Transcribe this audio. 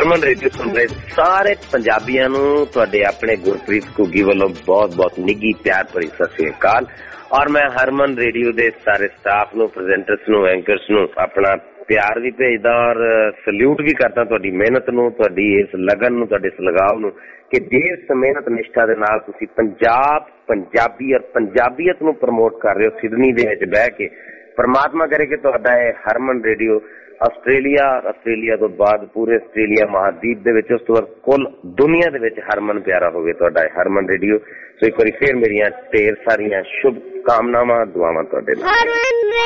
ਹਰਮਨ radio ਸੁਣ ਰਹੇ ਸਾਰੇ ਪੰਜਾਬੀਆਂ ਨੂੰ ਤੁਹਾਡੇ ਆਪਣੇ ਗੁਰਪ੍ਰੀਤ ਘੁੱਗੀ ਵੱਲੋਂ ਬਹੁਤ ਬਹੁਤ ਨਿੱਘੀ ਪਿਆਰ ਭਰੀ ਸਤਿ ਸ੍ਰੀ ਅਕਾਲ। ਔਰ ਮੈਂ ਹਰਮਨ ਰੇਡੀਓ ਦੇ ਸਾਰੇ ਸਟਾਫ ਨੂੰ, ਪ੍ਰੈਜ਼ੈਂਟਰਸ ਨੂੰ, ਐਂਕਰਸ ਨੂੰ ਆਪਣਾ ਪਿਆਰ ਵੀ ਭੇਜਦਾ ਔਰ ਸਲੂਟ ਵੀ ਕਰਦਾ ਤੁਹਾਡੀ ਮਿਹਨਤ ਨੂੰ, ਤੁਹਾਡੀ ਇਸ ਲਗਨ ਨੂੰ, ਤੁਹਾਡੇ ਇਸ ਲਗਾਵ ਨੂੰ ਕਿ ਜਿਸ ਮਿਹਨਤ ਨਿਸ਼ਠਾ ਦੇ ਨਾਲ ਤੁਸੀਂ ਪੰਜਾਬ, ਪੰਜਾਬੀ ਔਰ ਪੰਜਾਬੀਅਤ ਨੂੰ ਪ੍ਰਮੋਟ ਕਰ ਰਹੇ ਹੋ ਸਿਡਨੀ ਦੇ ਵਿੱਚ ਬਹਿ ਕੇ। ਪਰਮਾਤਮਾ ਕਰੇ ਕਿ ਤੁਹਾਡਾ ਇਹ ਹਰਮਨ ਰੇਡੀਓ ਆਸਟ੍ਰੇਲੀਆ ਤੋਂ ਬਾਅਦ ਪੂਰੇ ਆਸਟ੍ਰੇਲੀਆ ਮਹਾਦੀਪ ਦੇ ਵਿੱਚ, ਉਸ ਤੋਂ ਬਾਅਦ ਕੁੱਲ ਦੁਨੀਆ ਦੇ ਵਿੱਚ ਹਰਮਨ ਪਿਆਰਾ ਹੋਵੇ ਤੁਹਾਡਾ ਹਰਮਨ ਰੇਡੀਓ। ਸੋ ਇੱਕ ਵਾਰੀ ਫੇਰ ਮੇਰੀਆਂ ਢੇਰ ਸਾਰੀਆਂ ਸ਼ੁਭ ਕਾਮਨਾਵਾਂ, ਦੁਆਵਾਂ ਤੁਹਾਡੇ ਨਾਲ।